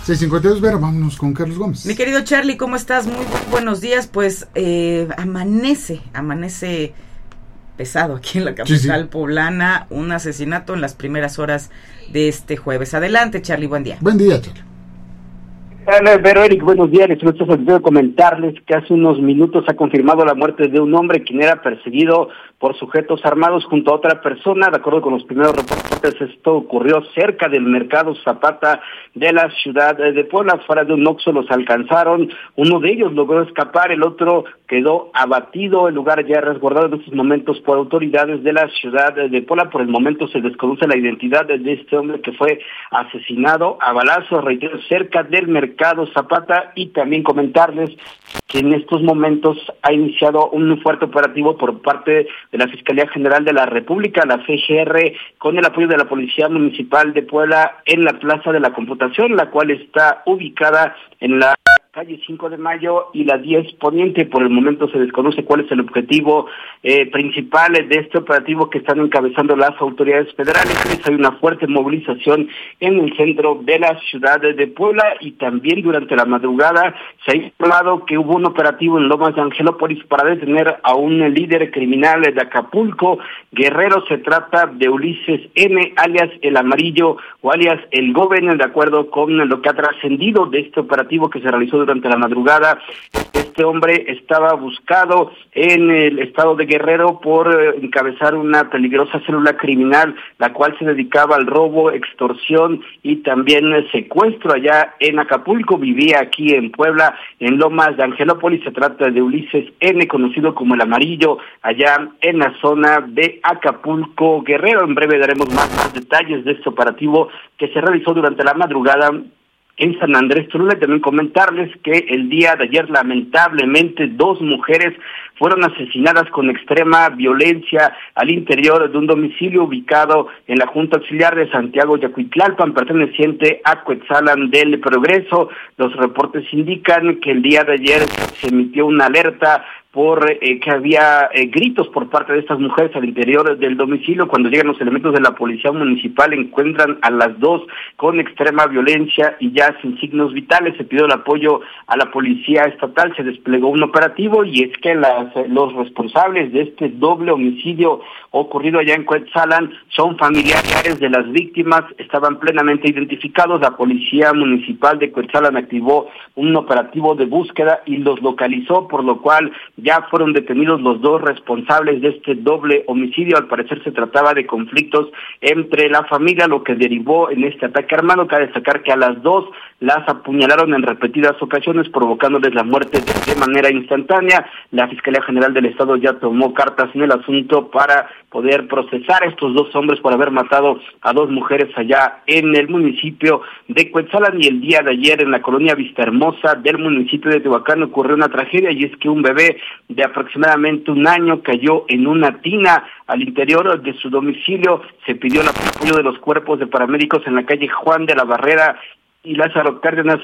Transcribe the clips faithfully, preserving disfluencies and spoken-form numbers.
seis cincuenta y dos, Vera, vámonos con Carlos Gómez. Mi querido Charlie, ¿cómo estás? Muy buenos días. Pues eh, amanece, amanece pesado aquí en la capital sí, sí. poblana, un asesinato en las primeras horas de este jueves. Adelante, Charlie, buen día. Buen día, Charlie. Hola, Vero, Eric, buenos días. Les quiero comentarles que hace unos minutos ha confirmado la muerte de un hombre quien era perseguido por sujetos armados junto a otra persona. De acuerdo con los primeros reportes, esto ocurrió cerca del mercado Zapata de la ciudad de Puebla. Fuera de un Oxxo los alcanzaron. Uno de ellos logró escapar, el otro quedó abatido. El lugar ya resguardado en estos momentos por autoridades de la ciudad de Puebla. Por el momento se desconoce la identidad de este hombre que fue asesinado a balazos, reitero, cerca del mercado Zapata. Y también comentarles que en estos momentos ha iniciado un fuerte operativo por parte de la Fiscalía General de la República, la F G R, con el apoyo de la Policía Municipal de Puebla en la Plaza de la Computación, la cual está ubicada en la calle cinco de mayo y la diez Poniente. Por el momento se desconoce cuál es el objetivo eh, principal de este operativo que están encabezando las autoridades federales. Hay una fuerte movilización en el centro de la ciudad de Puebla y también durante la madrugada se ha informado que hubo un operativo en Lomas de Angelópolis para detener a un líder criminal de Acapulco, Guerrero. Se trata de Ulises N., alias El Amarillo o alias El Goben, de acuerdo con lo que ha trascendido de este operativo que se realizó durante la madrugada. Este hombre estaba buscado en el estado de Guerrero por eh, encabezar una peligrosa célula criminal, la cual se dedicaba al robo, extorsión y también el secuestro allá en Acapulco. Vivía aquí en Puebla, en Lomas de Angelópolis. Se trata de Ulises N., conocido como El Amarillo, allá en la zona de Acapulco, Guerrero. En breve daremos más, más detalles de este operativo que se realizó durante la madrugada en San Andrés Cholula. Y también comentarles que el día de ayer, lamentablemente, dos mujeres fueron asesinadas con extrema violencia al interior de un domicilio ubicado en la Junta Auxiliar de Santiago Yacuitlalpan, perteneciente a Cuetzalan del Progreso. Los reportes indican que el día de ayer se emitió una alerta por eh, que había eh, gritos por parte de estas mujeres al interior del domicilio. Cuando llegan los elementos de la policía municipal, encuentran a las dos con extrema violencia y ya sin signos vitales. Se pidió el apoyo a la policía estatal, se desplegó un operativo y es que las, los responsables de este doble homicidio ocurrido allá en Cuetzalan son familiares de las víctimas, estaban plenamente identificados. La policía municipal de Cuetzalan activó un operativo de búsqueda y los localizó, por lo cual ya fueron detenidos los dos responsables de este doble homicidio. Al parecer se trataba de conflictos entre la familia, lo que derivó en este ataque armado. Cabe destacar que a las dos las apuñalaron en repetidas ocasiones, provocándoles la muerte de, de manera instantánea. La Fiscalía General del Estado ya tomó cartas en el asunto para poder procesar a estos dos hombres por haber matado a dos mujeres allá en el municipio de Cuetzalan. Y el día de ayer en la colonia Vistahermosa del municipio de Tehuacán ocurrió una tragedia, y es que un bebé de aproximadamente un año cayó en una tina al interior de su domicilio. Se pidió el apoyo de los cuerpos de paramédicos en la calle Juan de la Barrera y Lázaro Cárdenas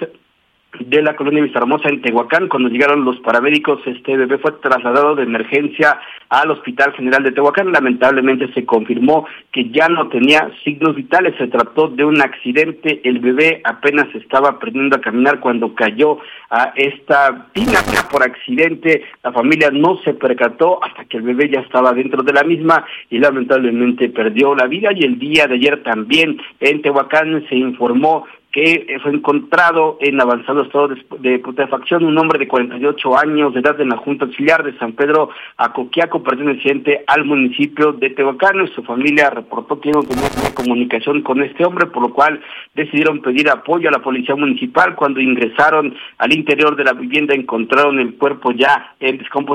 de la colonia Vistahermosa en Tehuacán. Cuando llegaron los paramédicos, este bebé fue trasladado de emergencia al Hospital General de Tehuacán. Lamentablemente se confirmó que ya no tenía signos vitales. Se trató de un accidente. El bebé apenas estaba aprendiendo a caminar cuando cayó a esta tina por accidente. La familia no se percató hasta que el bebé ya estaba dentro de la misma y lamentablemente perdió la vida. Y el día de ayer también en Tehuacán se informó que fue encontrado en avanzado estado de, de putrefacción un hombre de cuarenta y ocho años de edad en la Junta Auxiliar de San Pedro Acoquiaco, perteneciente al municipio de Tehuacán. Su familia reportó que no tenía comunicación con este hombre, por lo cual decidieron pedir apoyo a la policía municipal. Cuando ingresaron al interior de la vivienda encontraron el cuerpo ya en descomposición